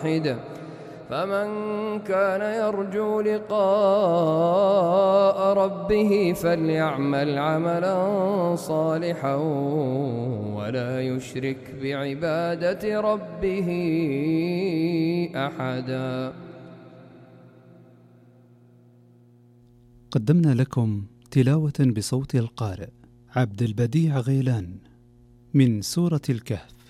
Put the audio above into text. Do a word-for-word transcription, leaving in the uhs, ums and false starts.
فمن كان يرجو لقاء ربه فليعمل عملا صالحا ولا يشرك بعبادة ربه أحدا. قدمنا لكم تلاوة بصوت القارئ عبد البديع غيلان من سورة الكهف.